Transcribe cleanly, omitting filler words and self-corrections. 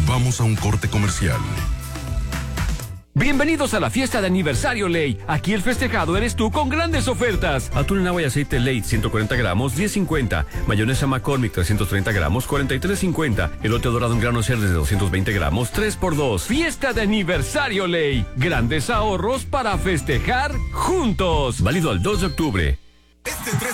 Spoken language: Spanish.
Vamos a un corte comercial. Bienvenidos a la fiesta de aniversario Ley. Aquí el festejado eres tú con grandes ofertas. Atún en agua y aceite Ley, 140 gramos, 10.50. Mayonesa McCormick, 330 gramos, 43.50. Elote dorado en grano cerdo de 220 gramos, 3x2. Fiesta de aniversario Ley. Grandes ahorros para festejar juntos. Válido al 2 de octubre. Este 3